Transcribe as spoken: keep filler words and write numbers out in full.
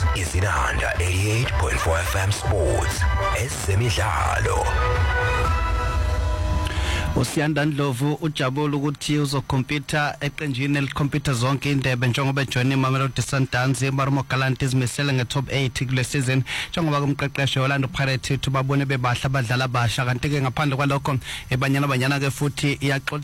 Izinanda eighty-eight point four F M Sports. Ezemidlalo. uSiyanda Ndlovu ujabula ukuthi uzokhompyutha eqenjini elikhompyutha zonke indebe njengoba ejoine Mamelodi Sundowns eMarmo Galanti izimesele nge-top eight kule season njengoba kumqeqesho Orlando Pirates tubabone bebahla abadlala abasha kanti ke ngaphandle kwalokho ebanyana banyana ke futhi iyaxoxa